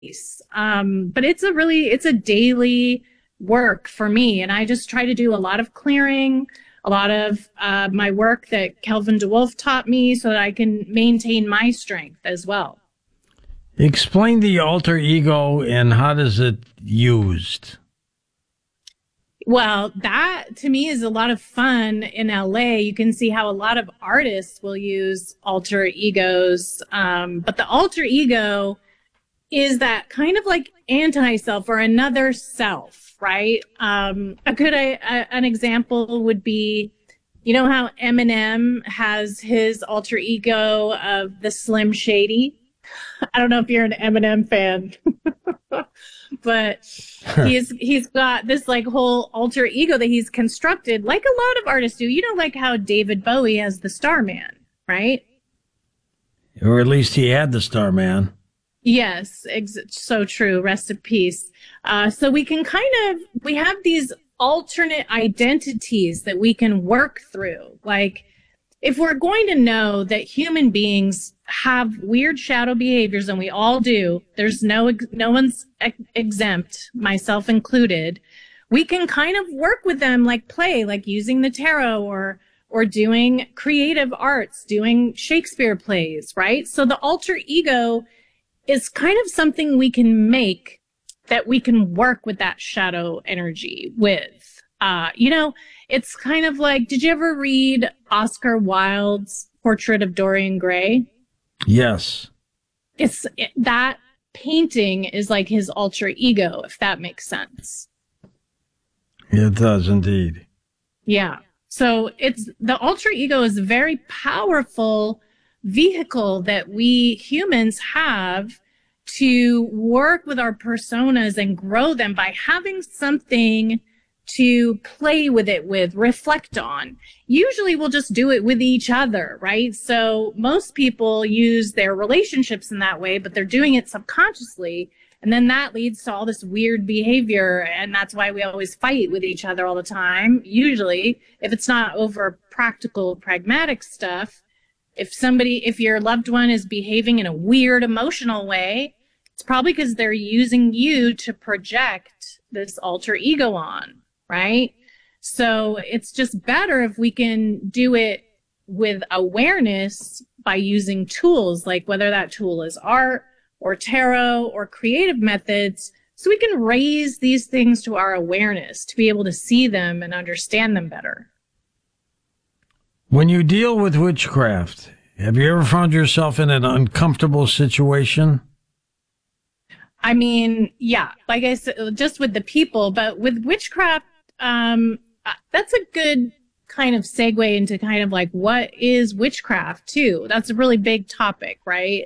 But it's a daily work for me. And I just try to do a lot of clearing, a lot of my work that Kelvin DeWolf taught me so that I can maintain my strength as well. Explain the alter ego and how does it used? Well, that to me is a lot of fun in LA. You can see how a lot of artists will use alter egos. But the alter ego is that kind of like anti-self or another self, right? An example would be, you know how Eminem has his alter ego of the Slim Shady? I don't know if you're an Eminem fan, but he's got this like whole alter ego that he's constructed, like a lot of artists do. You know, like how David Bowie has the Starman, right? Or at least he had the Starman. Yes, so true. Rest in peace. So we have these alternate identities that we can work through. Like, if we're going to know that human beings have weird shadow behaviors, and we all do, there's no one's exempt, myself included, we can kind of work with them like play, like using the tarot or doing creative arts, doing Shakespeare plays, right? So the alter ego is kind of something we can make that we can work with that shadow energy with. It's kind of like, did you ever read Oscar Wilde's Portrait of Dorian Gray? Yes. That painting is like his alter ego, if that makes sense. It does indeed. Yeah. So the alter ego is a very powerful vehicle that we humans have to work with our personas and grow them by having something to play with it with, reflect on. Usually we'll just do it with each other, right? So most people use their relationships in that way, but they're doing it subconsciously. And then that leads to all this weird behavior. And that's why we always fight with each other all the time. Usually, if it's not over practical, pragmatic stuff, if your loved one is behaving in a weird emotional way, it's probably because they're using you to project this alter ego on. Right? So it's just better if we can do it with awareness by using tools, like whether that tool is art or tarot or creative methods, so we can raise these things to our awareness to be able to see them and understand them better. When you deal with witchcraft, have you ever found yourself in an uncomfortable situation? I mean, yeah, like I said, just with the people, but with witchcraft, that's a good kind of segue into kind of like, what is witchcraft too? That's a really big topic, right?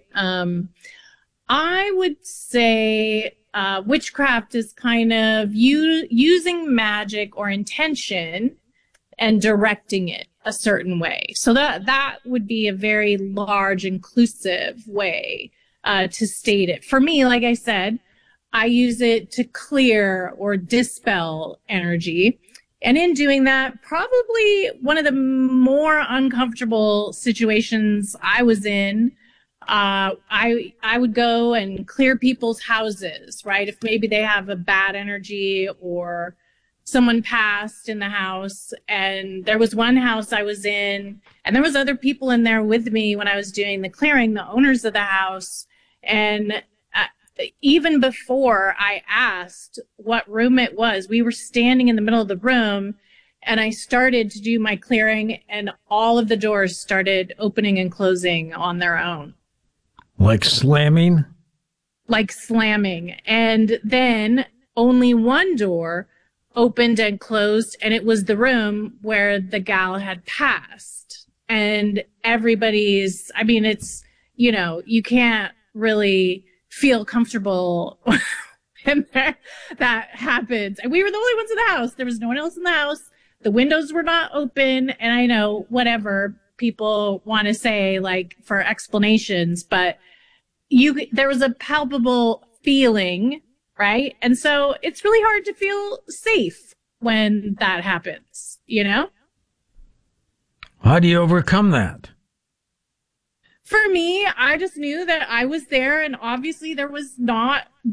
I would say, witchcraft is kind of using magic or intention and directing it a certain way. So that would be a very large, inclusive way, to state it. For me, like I said, I use it to clear or dispel energy. And in doing that, probably one of the more uncomfortable situations I was in, I would go and clear people's houses, right? If maybe they have a bad energy or someone passed in the house. And there was one house I was in, and there was other people in there with me when I was doing the clearing, the owners of the house. And even before I asked what room it was, we were standing in the middle of the room, and I started to do my clearing, and all of the doors started opening and closing on their own. Like slamming? Like slamming. And then only one door opened and closed, and it was the room where the gal had passed. And it's, you can't really feel comfortable when that happens. And we were the only ones in the house. There was no one else in the house. The windows were not open. And I know whatever people want to say, like, for explanations, but there was a palpable feeling, right? And so it's really hard to feel safe when that happens, How do you overcome that? For me, I just knew that I was there, and obviously there was not